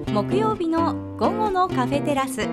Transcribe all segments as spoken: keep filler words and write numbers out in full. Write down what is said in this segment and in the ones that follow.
木曜日の午後のカフェテラス。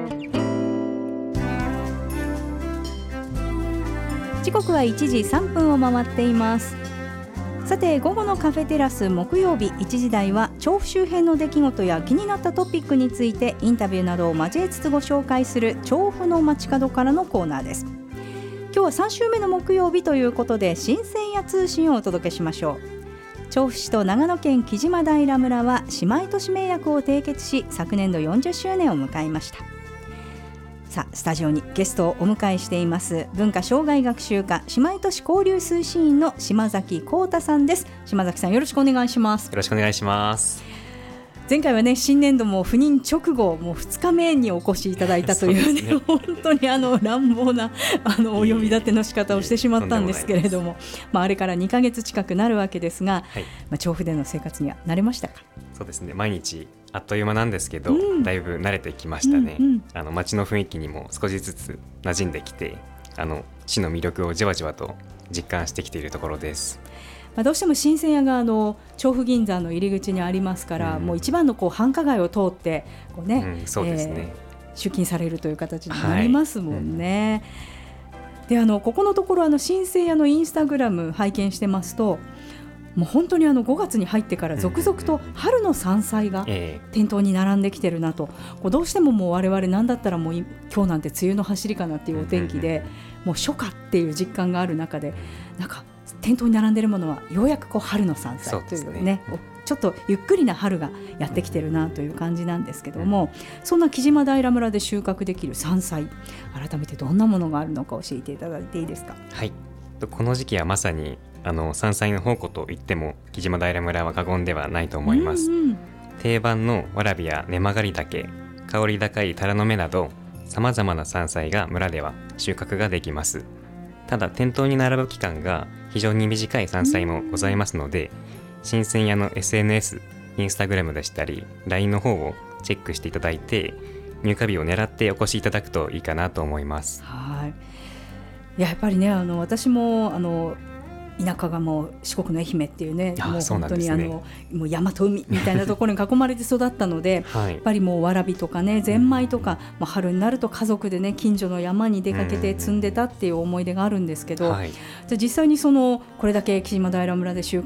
時刻はいちじさんぷんを回っています。さて、午後のカフェテラス木曜日いちじ台は調布周辺の出来事や気になったトピックについてインタビューなどを交えつつご紹介する調布の街角からのコーナーです。今日はさん週目の木曜日ということで新鮮屋通信をお届けしましょう。調布市と長野県木島平村は姉妹都市名約を締結し、昨年度よんじゅっしゅうねんを迎えました。さあ、スタジオにゲストをお迎えしています文化障害学習課姉妹都市交流推進員の島崎幸太さんです。島崎さん、よろしくお願いします。 よろしくお願いします。 前回はね、新年度も赴任直後もうふつかめにお越しいただいたというね、ね本当にあの乱暴なあのお呼び立ての仕方をしてしまったんですけれども、まあ、あれからにかげつ近くなるわけですが、はい、まあ、調布での生活には慣れましたか？ そうですね、毎日あっという間なんですけど、うん、だいぶ慣れてきましたね、うんうん、あの街の雰囲気にも少しずつ馴染んできて、あの市の魅力をじわじわと実感してきているところです。 まあ、どうしても新鮮屋があの調布銀座の入り口にありますから、うん、もう一番のこう繁華街を通ってこう、ね、 うん、そうですね、 えー、出勤されるという形になりますもんね、はい、うん、であのここのところあの新鮮屋のインスタグラム拝見してますと、もう本当にあのごがつに入ってから続々と春の山菜が店頭に並んできてるなと、こうどうしてももう我々なんだったらもう今日なんて梅雨の走りかなっていうお天気で、もう初夏っていう実感がある中で、なんか店頭に並んでるものはようやくこう春の山菜というね、ちょっとゆっくりな春がやってきてるなという感じなんですけども、そんな木島平村で収穫できる山菜、改めてどんなものがあるのか教えていただいていいですか？ はい、この時期はまさにあの山菜の宝庫と言っても木島平村は過言ではないと思います、うんうん、定番のわらびや根曲がり竹、香り高いタラの芽などさまざまな山菜が村では収穫ができます。ただ店頭に並ぶ期間が非常に短い山菜もございますので、新鮮屋の エスエヌエス、インスタグラムでしたり ライン の方をチェックしていただいて、入荷日を狙ってお越しいただくといいかなと思います。 はい、いや、やっぱりね、あの私もあの田舎がもう四国の愛媛っていうね、もう本当にあのもう山と海みたいなところに囲まれて育ったので、はい、やっぱりもうわらびとかね、ゼンマイとか、うん、まあ、春になると家族でね近所の山に出かけて摘んでたっていう思い出があるんですけど、うん、はい、じゃあ実際にそのこれだけ木島平村で収穫